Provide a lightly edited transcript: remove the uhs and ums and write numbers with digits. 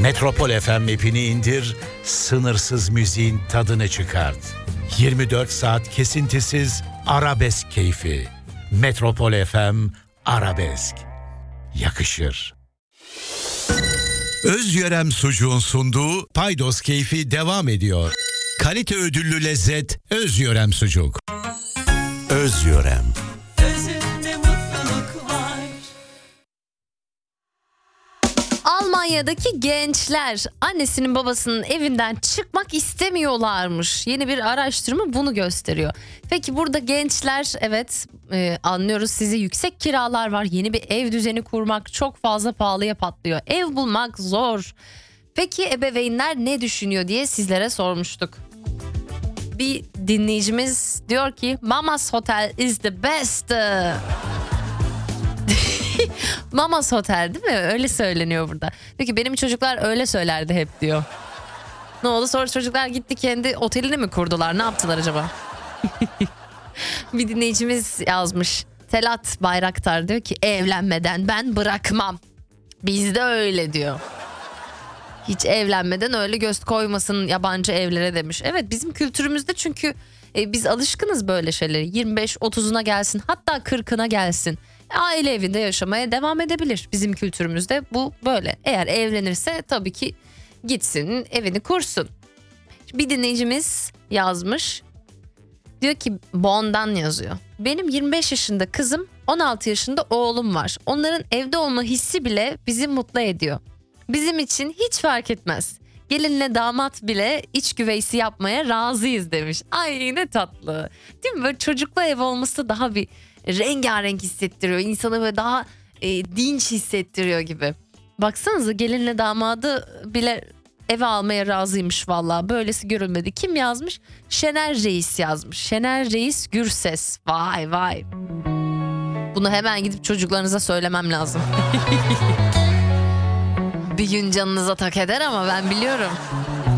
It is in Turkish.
Metropol FM app'ini indir, sınırsız müziğin tadını çıkart. 24 saat kesintisiz arabesk keyfi. Metropol FM Arabesk. Yakışır. Özyörem sucuğun sunduğu Paydos keyfi devam ediyor. Kalite ödüllü lezzet Özyörem sucuk. Özyörem. Özünde mutluluk var. Almanya'daki gençler annesinin babasının evinden çıkmak istemiyorlarmış. Yeni bir araştırma bunu gösteriyor. Peki burada gençler, evet, anlıyoruz, size yüksek kiralar var. Yeni bir ev düzeni kurmak çok fazla pahalıya patlıyor. Ev bulmak zor. Peki ebeveynler ne düşünüyor diye sizlere sormuştuk. Bir dinleyicimiz diyor ki Mama's Hotel is the best. Mama's Hotel değil mi? Öyle söyleniyor burada. Peki benim çocuklar öyle söylerdi hep diyor. Ne oldu? Sonra çocuklar gitti kendi otelini mi kurdular? Ne yaptılar acaba? Bir dinleyicimiz yazmış. Telat Bayraktar diyor ki evlenmeden ben bırakmam. Bizde öyle diyor. Hiç evlenmeden öyle göz koymasın yabancı evlere demiş. Evet, bizim kültürümüzde çünkü biz alışkınız böyle şeylere. 25-30'una gelsin, hatta 40'ına gelsin. Aile evinde yaşamaya devam edebilir. Bizim kültürümüzde bu böyle. Eğer evlenirse tabii ki gitsin evini kursun. Bir dinleyicimiz yazmış. Diyor ki Bon'dan yazıyor. Benim 25 yaşında kızım, 16 yaşında oğlum var. Onların evde olma hissi bile bizi mutlu ediyor. Bizim için hiç fark etmez. Gelinle damat bile iç güveysi yapmaya razıyız demiş. Ay ne tatlı. Değil mi? Böyle çocuklu ev olması daha bir rengarenk hissettiriyor. İnsanı böyle daha dinç hissettiriyor gibi. Baksanıza, gelinle damadı bile eve almaya razıymış vallahi. Böylesi görülmedi. Kim yazmış? Şener Reis yazmış. Şener Reis Gürses. Vay vay. Bunu hemen gidip çocuklarınıza söylemem lazım. Bir gün canınıza tak eder ama ben biliyorum.